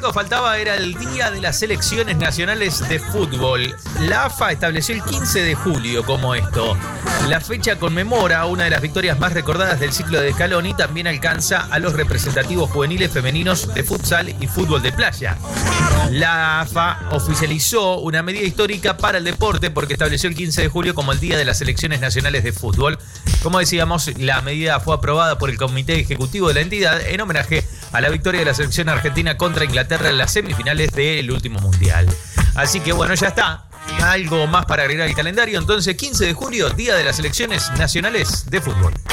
único que faltaba era el Día de las Selecciones Nacionales de Fútbol. La AFA estableció el 15 de julio como esto. La fecha conmemora una de las victorias más recordadas del ciclo de Scaloni y también alcanza a los representativos juveniles femeninos de futsal y fútbol de playa. La AFA oficializó una medida histórica para el deporte porque estableció el 15 de julio como el Día de las Selecciones Nacionales de Fútbol. Como decíamos, la medida fue aprobada por el Comité Ejecutivo de la entidad en homenaje a la victoria de la selección argentina contra Inglaterra en las semifinales del último mundial. Así que bueno, ya está. Algo más para agregar al calendario. Entonces, 15 de julio, Día de las Selecciones Nacionales de Fútbol.